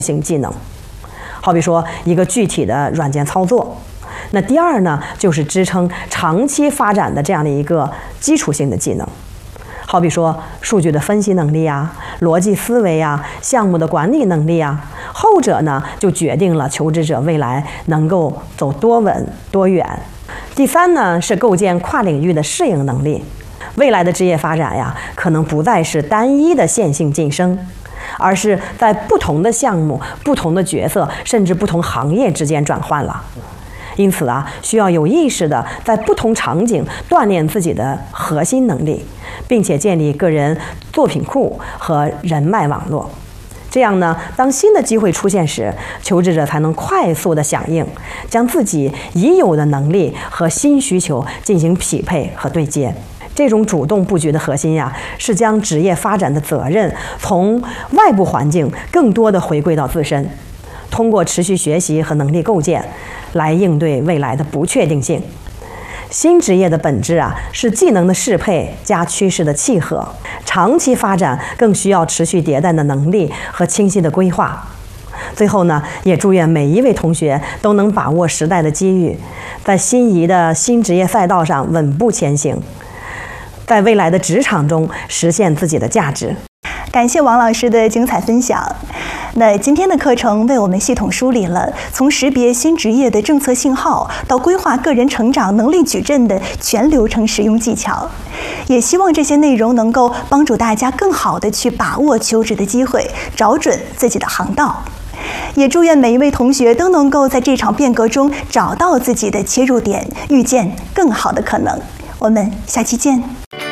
性技能，好比说一个具体的软件操作。那第二呢，就是支撑长期发展的这样的一个基础性的技能，好比说数据的分析能力啊、逻辑思维啊、项目的管理能力啊。后者呢，就决定了求职者未来能够走多稳多远。第三呢，是构建跨领域的适应能力。未来的职业发展呀，可能不再是单一的线性晋升，而是在不同的项目、不同的角色，甚至不同行业之间转换了。因此啊，需要有意识的在不同场景锻炼自己的核心能力，并且建立个人作品库和人脉网络。这样呢，当新的机会出现时，求职者才能快速的响应，将自己已有的能力和新需求进行匹配和对接。这种主动布局的核心呀，是将职业发展的责任从外部环境更多的回归到自身，通过持续学习和能力构建，来应对未来的不确定性。新职业的本质啊，是技能的适配加趋势的契合。长期发展更需要持续迭代的能力和清晰的规划。最后呢，也祝愿每一位同学都能把握时代的机遇，在心仪的新职业赛道上稳步前行，在未来的职场中实现自己的价值。 感谢王老师的精彩分享。那今天的课程为我们系统梳理了从识别新职业的政策信号到规划个人成长能力矩阵的全流程实用技巧，也希望这些内容能够帮助大家更好地去把握求职的机会，找准自己的航道。也祝愿每一位同学都能够在这场变革中找到自己的切入点，遇见更好的可能。我们下期见。